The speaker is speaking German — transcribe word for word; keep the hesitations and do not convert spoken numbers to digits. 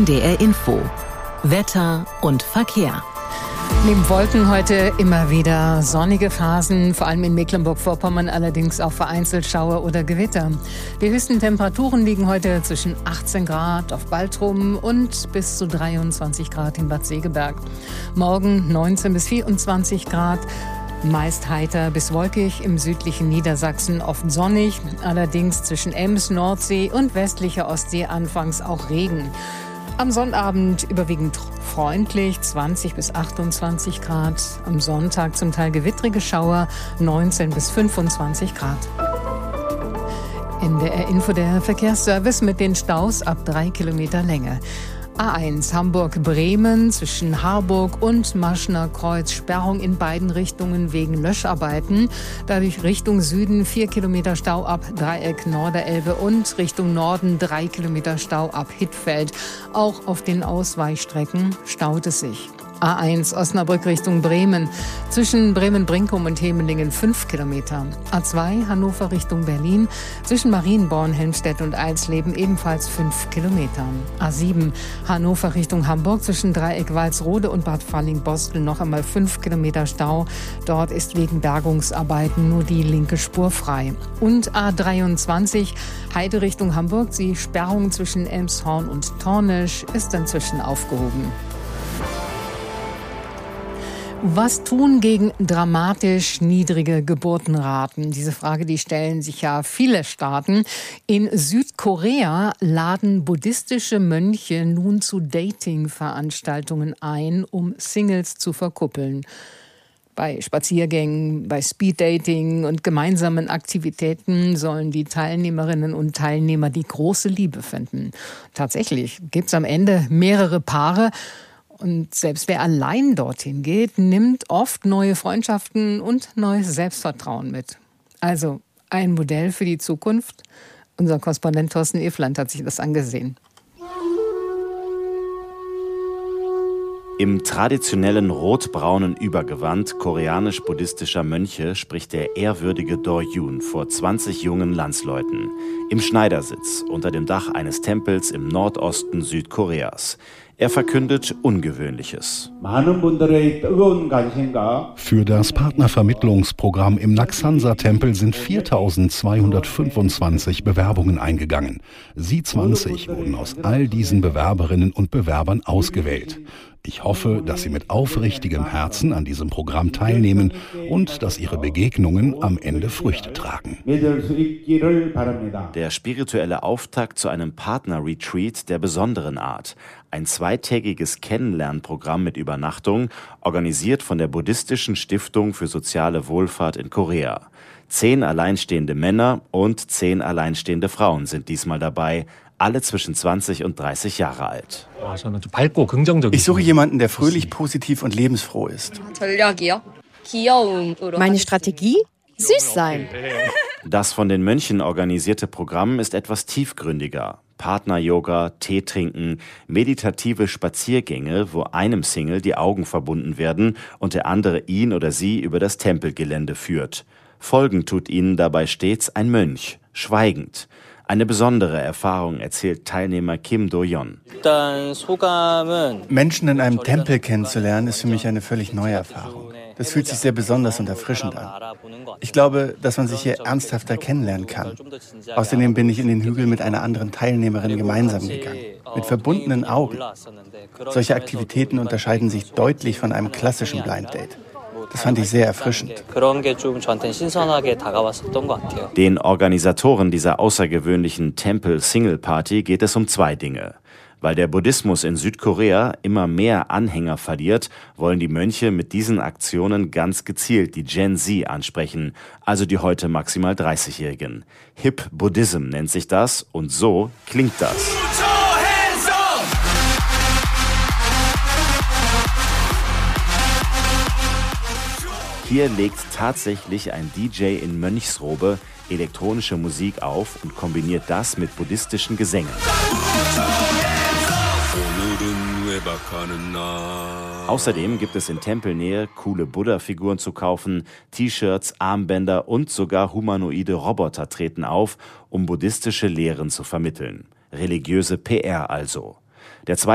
D R Info. Wetter und Verkehr. Neben Wolken heute immer wieder sonnige Phasen, vor allem in Mecklenburg-Vorpommern, allerdings auch vereinzelt Schauer oder Gewitter. Die höchsten Temperaturen liegen heute zwischen achtzehn Grad auf Baltrum und bis zu dreiundzwanzig Grad in Bad Segeberg. Morgen neunzehn bis vierundzwanzig Grad. Meist heiter bis wolkig, im südlichen Niedersachsen oft sonnig, allerdings zwischen Ems, Nordsee und westlicher Ostsee anfangs auch Regen. Am Sonnabend überwiegend freundlich, zwanzig bis achtundzwanzig Grad. Am Sonntag zum Teil gewittrige Schauer, neunzehn bis fünfundzwanzig Grad. In der Info der Verkehrsservice mit den Staus ab drei Kilometer Länge. A eins Hamburg-Bremen zwischen Harburg und Maschner Kreuz. Sperrung in beiden Richtungen wegen Löscharbeiten. Dadurch Richtung Süden vier Kilometer Stau ab Dreieck Norderelbe und Richtung Norden drei Kilometer Stau ab Hittfeld. Auch auf den Ausweichstrecken staut es sich. A eins Osnabrück Richtung Bremen. Zwischen Bremen-Brinkum und Hemelingen fünf Kilometer. A zwei Hannover Richtung Berlin. Zwischen Marienborn, Helmstedt und Eisleben ebenfalls fünf Kilometer. A sieben Hannover Richtung Hamburg. Zwischen Dreieck Walsrode und Bad Falling-Bostel noch einmal fünf Kilometer Stau. Dort ist wegen Bergungsarbeiten nur die linke Spur frei. Und A dreiundzwanzig Heide Richtung Hamburg. Die Sperrung zwischen Elmshorn und Tornisch ist inzwischen aufgehoben. Was tun gegen dramatisch niedrige Geburtenraten? Diese Frage, die stellen sich ja viele Staaten. In Südkorea laden buddhistische Mönche nun zu Dating-Veranstaltungen ein, um Singles zu verkuppeln. Bei Spaziergängen, bei Speeddating und gemeinsamen Aktivitäten sollen die Teilnehmerinnen und Teilnehmer die große Liebe finden. Tatsächlich gibt's am Ende mehrere Paare. Und selbst wer allein dorthin geht, nimmt oft neue Freundschaften und neues Selbstvertrauen mit. Also ein Modell für die Zukunft. Unser Korrespondent Thorsten Efland hat sich das angesehen. Im traditionellen rot-braunen Übergewand koreanisch-buddhistischer Mönche spricht der ehrwürdige Do-Yoon vor zwanzig jungen Landsleuten. Im Schneidersitz unter dem Dach eines Tempels im Nordosten Südkoreas. Er verkündet Ungewöhnliches. Für das Partnervermittlungsprogramm im Naksansa-Tempel sind viertausendzweihundertfünfundzwanzig Bewerbungen eingegangen. Sie zwanzig wurden aus all diesen Bewerberinnen und Bewerbern ausgewählt. Ich hoffe, dass Sie mit aufrichtigem Herzen an diesem Programm teilnehmen und dass Ihre Begegnungen am Ende Früchte tragen. Der spirituelle Auftakt zu einem Partner-Retreat der besonderen Art. Ein zweitägiges Kennenlernprogramm mit Übernachtung, organisiert von der Buddhistischen Stiftung für soziale Wohlfahrt in Korea. Zehn alleinstehende Männer und zehn alleinstehende Frauen sind diesmal dabei, alle zwischen zwanzig und dreißig Jahre alt. Ich suche jemanden, der fröhlich, positiv und lebensfroh ist. Meine Strategie? Süß sein. Das von den Mönchen organisierte Programm ist etwas tiefgründiger. Partner-Yoga, Tee trinken, meditative Spaziergänge, wo einem Single die Augen verbunden werden und der andere ihn oder sie über das Tempelgelände führt. Folgen tut ihnen dabei stets ein Mönch, schweigend. Eine besondere Erfahrung, erzählt Teilnehmer Kim Do-yeon. Menschen in einem Tempel kennenzulernen, ist für mich eine völlig neue Erfahrung. Das fühlt sich sehr besonders und erfrischend an. Ich glaube, dass man sich hier ernsthafter kennenlernen kann. Außerdem bin ich in den Hügel mit einer anderen Teilnehmerin gemeinsam gegangen, mit verbundenen Augen. Solche Aktivitäten unterscheiden sich deutlich von einem klassischen Blind Date. Das fand ich sehr erfrischend. Den Organisatoren dieser außergewöhnlichen Tempel-Single-Party geht es um zwei Dinge. Weil der Buddhismus in Südkorea immer mehr Anhänger verliert, wollen die Mönche mit diesen Aktionen ganz gezielt die Gen Z ansprechen, also die heute maximal dreißigjährigen. Hip Buddhism nennt sich das und so klingt das. Hier legt tatsächlich ein D J in Mönchsrobe elektronische Musik auf und kombiniert das mit buddhistischen Gesängen. Außerdem gibt es in Tempelnähe coole Buddha-Figuren zu kaufen, T-Shirts, Armbänder und sogar humanoide Roboter treten auf, um buddhistische Lehren zu vermitteln. Religiöse P R also. Der zweite